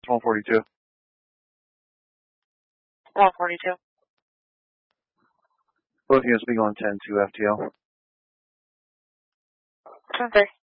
142. 142. Both units will be going 10 to FTL. 10-3.